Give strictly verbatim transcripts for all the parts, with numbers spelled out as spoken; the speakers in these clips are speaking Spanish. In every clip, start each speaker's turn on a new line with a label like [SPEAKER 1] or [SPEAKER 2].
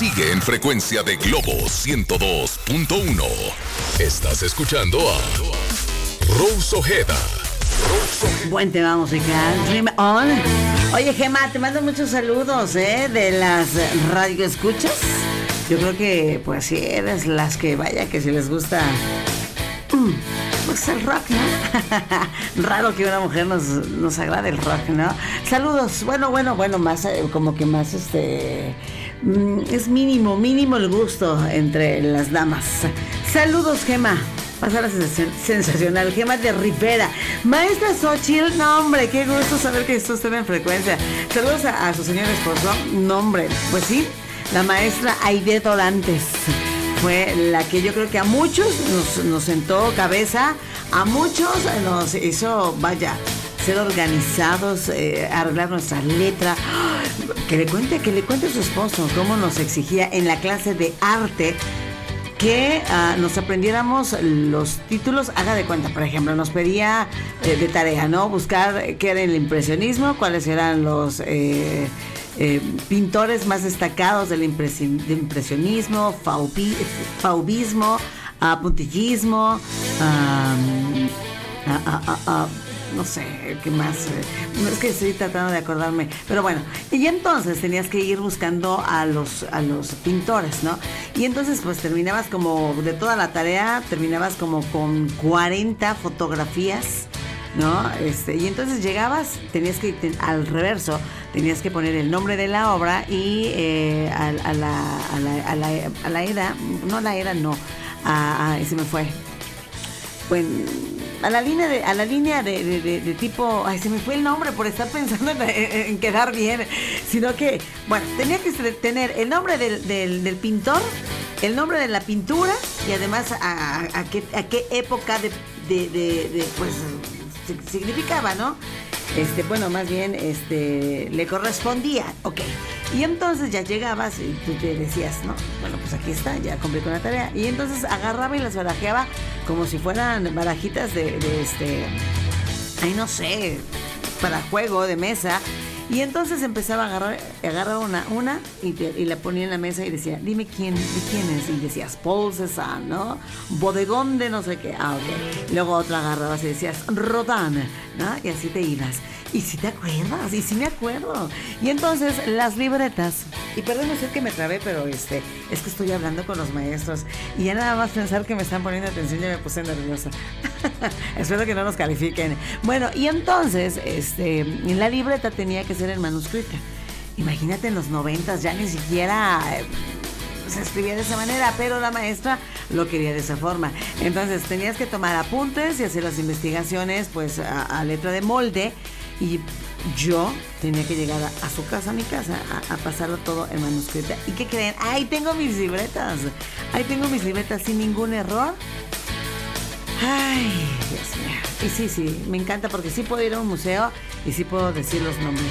[SPEAKER 1] Sigue en frecuencia de Globo ciento dos punto uno. Estás escuchando a Rose Ojeda.
[SPEAKER 2] Buen tema musical, Dream On. Oye, Gema, te mando muchos saludos, ¿eh? De las radioescuchas. Yo creo que, pues, sí, eres las que, vaya, que si les gusta... Mm, pues el rock, ¿no? Raro que una mujer nos, nos agrade el rock, ¿no? Saludos. Bueno, bueno, bueno, más, eh, como que más, este... Mm, es mínimo, mínimo el gusto entre las damas. Saludos, Gema. Pasa la sensación, sensacional, Gema de Rivera. Maestra Xochitl, no hombre, qué gusto saber que esto está en frecuencia. Saludos a, a su señor esposo. No hombre, pues sí, la maestra Aide Dorantes fue la que yo creo que a muchos nos, nos sentó cabeza, a muchos nos hizo, vaya, ser organizados, eh, arreglar nuestra letra. Que le cuente, que le cuente a su esposo cómo nos exigía en la clase de arte que uh, nos aprendiéramos los títulos. Haga de cuenta, por ejemplo, nos pedía eh, de tarea, ¿no? Buscar qué era el impresionismo, cuáles eran los eh, eh, pintores más destacados del impresi- de impresionismo, faubi- faubismo, uh, puntillismo, um, uh, uh, uh, uh, no sé, ¿qué más? No es que estoy tratando de acordarme, pero bueno, y entonces tenías que ir buscando a los a los pintores, ¿no? Y entonces pues terminabas como, de toda la tarea, terminabas como con cuarenta fotografías, ¿no? Este, y entonces llegabas, tenías que, te, al reverso, tenías que poner el nombre de la obra y eh, a, a, la, a, la, a, la, a la era, no la era, no, a, a, se me fue, bueno, a la línea de, a la línea de, de, de, de tipo, ay, se me fue el nombre por estar pensando en, en, en quedar bien, sino que, bueno, tenía que tener el nombre del, del, del pintor, el nombre de la pintura y además a, a, a, qué, a qué época de, de, de, de pues significaba, ¿no? Este, bueno, más bien, este, le correspondía, ok. Y entonces ya llegabas y tú te decías, no, bueno, pues aquí está, ya cumplí con la tarea. Y entonces agarraba y las barajeaba como si fueran barajitas de, de este, ay, no sé, para juego de mesa. Y entonces empezaba a agarrar, agarrar una, una y, te, y la ponía en la mesa y decía, dime quién, de quién es. Y decías, Paul Cézanne, ¿no? Bodegón de no sé qué. Ah, ok. Luego otra agarrabas y decías, Rodin, ¿no? Y así te ibas. Y si te acuerdas, y sí me acuerdo. Y entonces las libretas, y perdón, no sé que me trabé, pero este, es que estoy hablando con los maestros y ya nada más pensar que me están poniendo atención ya me puse nerviosa. Espero que no nos califiquen. Bueno, y entonces, este, en la libreta tenía que ser en manuscrita. Imagínate, en los noventas ya ni siquiera eh, se escribía de esa manera, pero la maestra lo quería de esa forma. Entonces tenías que tomar apuntes y hacer las investigaciones, pues a, a letra de molde. Y yo tenía que llegar a, a su casa, a mi casa, a, a pasarlo todo en manuscrita. ¿Y qué creen? ¡Ahí tengo mis libretas! Ahí tengo mis libretas sin ningún error. ¡Ay, Dios mío! Y sí, sí, me encanta porque sí puedo ir a un museo y sí puedo decir los nombres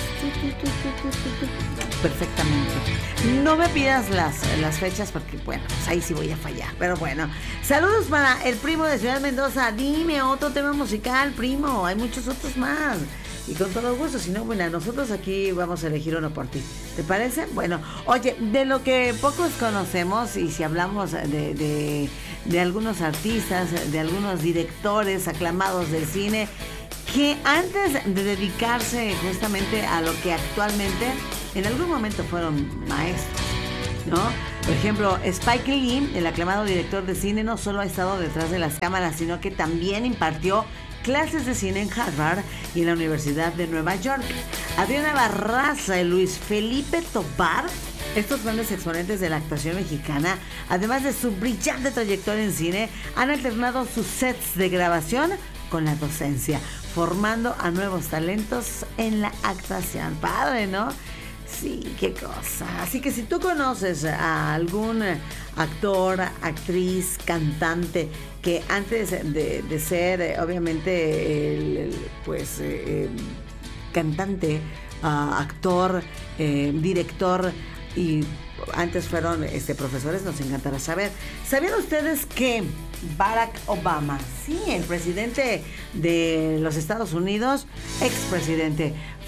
[SPEAKER 2] perfectamente. No me pidas las, las fechas porque, bueno, pues ahí sí voy a fallar. Pero bueno, saludos para el primo de Ciudad Mendoza. Dime otro tema musical, primo. Hay muchos otros más. Y con todo gusto, si no, bueno, nosotros aquí vamos a elegir uno por ti. ¿Te parece? Bueno, oye, de lo que pocos conocemos, y si hablamos de, de, de algunos artistas, de algunos directores aclamados del cine, que antes de dedicarse justamente a lo que actualmente, en algún momento fueron maestros, ¿no? Por ejemplo, Spike Lee, el aclamado director de cine, no solo ha estado detrás de las cámaras, sino que también impartió clases de cine en Harvard y en la Universidad de Nueva York. Adriana Barraza y Luis Felipe Tobar, estos grandes exponentes de la actuación mexicana, además de su brillante trayectoria en cine, han alternado sus sets de grabación con la docencia, formando a nuevos talentos en la actuación. Padre, ¿no? Sí, qué cosa. Así que si tú conoces a algún actor, actriz, cantante que antes de, de ser eh, obviamente el, el, pues eh, cantante, uh, actor, eh, director y antes fueron este, profesores, nos encantará saber. ¿Sabían ustedes que Barack Obama, sí, el presidente de los Estados Unidos, expresidente,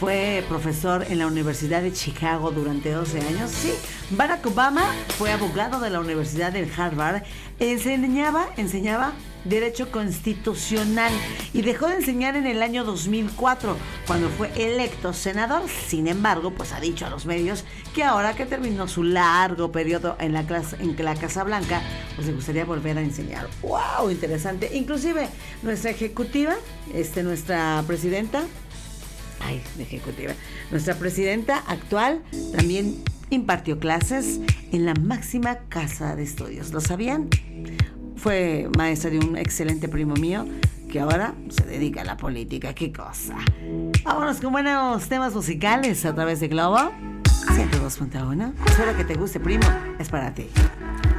[SPEAKER 2] fue profesor en la Universidad de Chicago durante doce años. Sí, Barack Obama fue abogado de la Universidad de Harvard. Enseñaba, enseñaba Derecho Constitucional y dejó de enseñar en el año dos mil cuatro, cuando fue electo senador. Sin embargo, pues ha dicho a los medios que ahora que terminó su largo periodo en la, clase, en la Casa Blanca, pues le gustaría volver a enseñar. ¡Wow! Interesante. Inclusive nuestra ejecutiva, este, nuestra presidenta, ay, ejecutiva, nuestra presidenta actual también impartió clases en la máxima casa de estudios. ¿Lo sabían? Fue maestra de un excelente primo mío que ahora se dedica a la política. ¡Qué cosa! Vámonos con buenos temas musicales a través de Globo ciento dos punto uno. Espero que te guste, primo. Es para ti.